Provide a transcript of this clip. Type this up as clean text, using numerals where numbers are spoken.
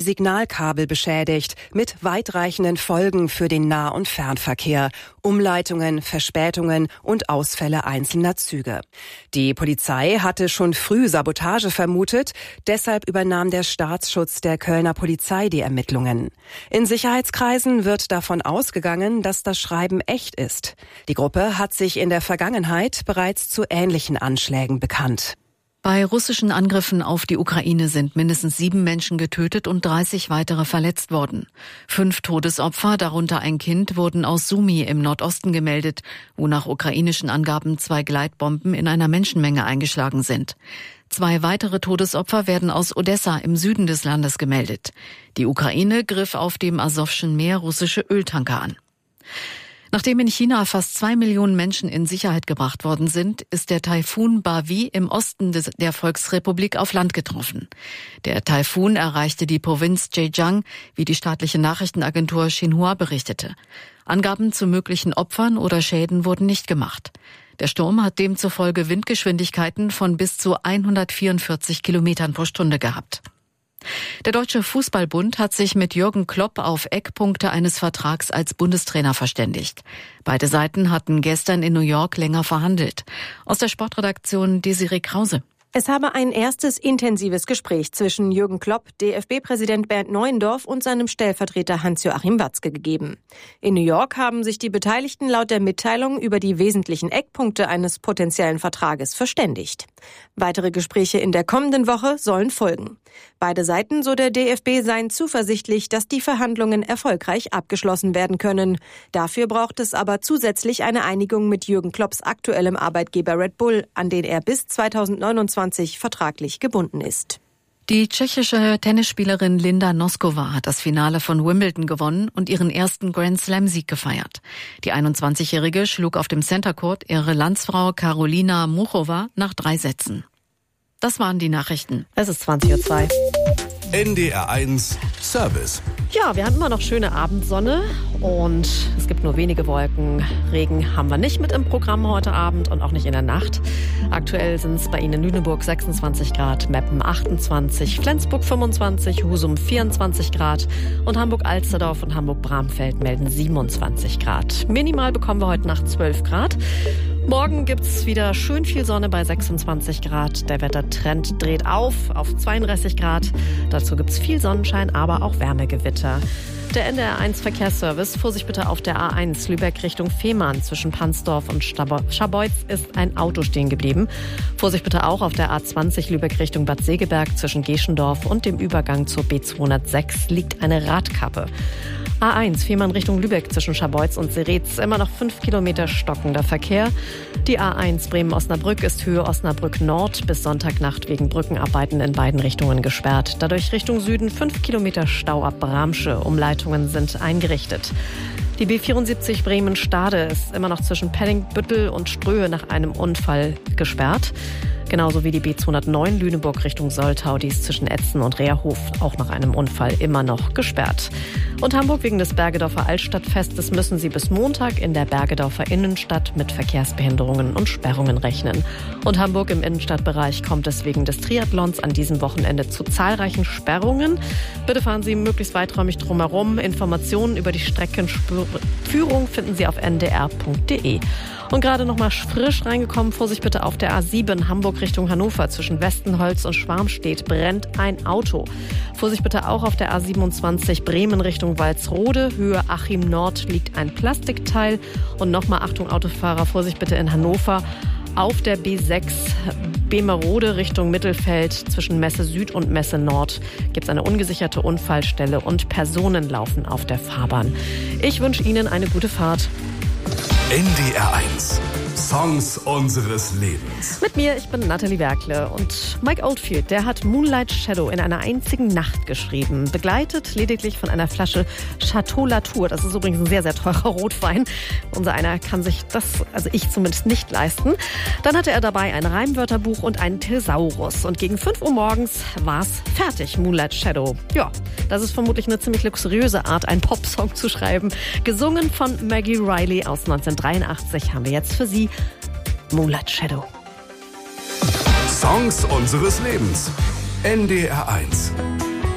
Signalkabel beschädigt, mit weitreichenden Folgen für den Nah- und Fernverkehr, Umleitungen, Verspätungen und Ausfälle einzelner Züge. Die Polizei hatte schon früh Sabotage vermutet, deshalb übernahm der Staatsschutz der Kölner Polizei die Ermittlungen. In Sicherheitskreisen wird davon ausgegangen, dass das Schreiben echt ist. Die Gruppe hat sich in der Vergangenheit bereits zu ähnlichen Anschlägen bekannt. Bei russischen Angriffen auf die Ukraine sind mindestens 7 Menschen getötet und 30 weitere verletzt worden. 5 Todesopfer, darunter ein Kind, wurden aus Sumy im Nordosten gemeldet, wo nach ukrainischen Angaben 2 Gleitbomben in einer Menschenmenge eingeschlagen sind. 2 weitere Todesopfer werden aus Odessa im Süden des Landes gemeldet. Die Ukraine griff auf dem Asowschen Meer russische Öltanker an. Nachdem in China fast 2 Millionen Menschen in Sicherheit gebracht worden sind, ist der Taifun Bavi im Osten der Volksrepublik auf Land getroffen. Der Taifun erreichte die Provinz Zhejiang, wie die staatliche Nachrichtenagentur Xinhua berichtete. Angaben zu möglichen Opfern oder Schäden wurden nicht gemacht. Der Sturm hat demzufolge Windgeschwindigkeiten von bis zu 144 Kilometern pro Stunde gehabt. Der Deutsche Fußballbund hat sich mit Jürgen Klopp auf Eckpunkte eines Vertrags als Bundestrainer verständigt. Beide Seiten hatten gestern in New York länger verhandelt. Aus der Sportredaktion Desiree Krause. Es habe ein erstes intensives Gespräch zwischen Jürgen Klopp, DFB-Präsident Bernd Neuendorf und seinem Stellvertreter Hans-Joachim Watzke gegeben. In New York haben sich die Beteiligten laut der Mitteilung über die wesentlichen Eckpunkte eines potenziellen Vertrages verständigt. Weitere Gespräche in der kommenden Woche sollen folgen. Beide Seiten, so der DFB, seien zuversichtlich, dass die Verhandlungen erfolgreich abgeschlossen werden können. Dafür braucht es aber zusätzlich eine Einigung mit Jürgen Klopps aktuellem Arbeitgeber Red Bull, an den er bis 2029 vertraglich gebunden ist. Die tschechische Tennisspielerin Linda Noskova hat das Finale von Wimbledon gewonnen und ihren ersten Grand-Slam-Sieg gefeiert. Die 21-Jährige schlug auf dem Center Court ihre Landsfrau Karolina Muchova nach 3 Sätzen. Das waren die Nachrichten. Es ist 20:02 Uhr. NDR1 Service. Ja, wir haben immer noch schöne Abendsonne und es gibt nur wenige Wolken. Regen haben wir nicht mit im Programm heute Abend und auch nicht in der Nacht. Aktuell sind es bei Ihnen in Lüneburg 26 Grad, Meppen 28, Flensburg 25, Husum 24 Grad und Hamburg-Alsterdorf und Hamburg-Bramfeld melden 27 Grad. Minimal bekommen wir heute Nacht 12 Grad. Morgen gibt's wieder schön viel Sonne bei 26 Grad. Der Wettertrend dreht auf 32 Grad. Dazu gibt's viel Sonnenschein, aber auch Wärmegewitter. Der NDR1 Verkehrsservice. Vorsicht bitte auf der A1 Lübeck Richtung Fehmarn. Zwischen Pansdorf und Scharbeutz ist ein Auto stehen geblieben. Vorsicht bitte auch auf der A20 Lübeck Richtung Bad Segeberg. Zwischen Geschendorf und dem Übergang zur B206 liegt eine Radkappe. A1 Fehmarn Richtung Lübeck zwischen Scharbeutz und Seretz. Immer noch 5 Kilometer stockender Verkehr. Die A1 Bremen-Osnabrück ist Höhe Osnabrück Nord bis Sonntagnacht wegen Brückenarbeiten in beiden Richtungen gesperrt. Dadurch Richtung Süden 5 Kilometer Stau ab Bramsche. Umleitungen sind eingerichtet. Die B74 Bremen-Stade ist immer noch zwischen Pellingbüttel und Ströhe nach einem Unfall gesperrt. Genauso wie die B209 Lüneburg Richtung Soltau, die ist zwischen Etzen und Reherhof auch nach einem Unfall immer noch gesperrt. Und Hamburg wegen des Bergedorfer Altstadtfestes müssen Sie bis Montag in der Bergedorfer Innenstadt mit Verkehrsbehinderungen und Sperrungen rechnen. Und Hamburg im Innenstadtbereich kommt es wegen des Triathlons an diesem Wochenende zu zahlreichen Sperrungen. Bitte fahren Sie möglichst weiträumig drumherum. Informationen über die Streckenführung finden Sie auf ndr.de. Und gerade noch mal frisch reingekommen, Vorsicht bitte auf der A7 Hamburg Richtung Hannover. Zwischen Westenholz und Schwarmstedt brennt ein Auto. Vorsicht bitte auch auf der A27 Bremen Richtung Walsrode. Höhe Achim Nord liegt ein Plastikteil. Und nochmal Achtung Autofahrer, Vorsicht bitte in Hannover. Auf der B6 Bemerode Richtung Mittelfeld zwischen Messe Süd und Messe Nord gibt es eine ungesicherte Unfallstelle und Personen laufen auf der Fahrbahn. Ich wünsche Ihnen eine gute Fahrt. NDR1 Songs unseres Lebens. Mit mir, ich bin Nathalie Werkle und Mike Oldfield, der hat Moonlight Shadow in einer einzigen Nacht geschrieben, begleitet lediglich von einer Flasche Chateau Latour. Das ist übrigens ein sehr, sehr teurer Rotwein. Unser einer kann sich das, also ich zumindest, nicht leisten. Dann hatte er dabei ein Reimwörterbuch und einen Thesaurus und gegen 5 Uhr morgens war's fertig, Moonlight Shadow. Ja, das ist vermutlich eine ziemlich luxuriöse Art, einen Popsong zu schreiben. Gesungen von Maggie Riley aus 1983 haben wir jetzt für Sie Moonlight Shadow. Songs unseres Lebens. NDR1.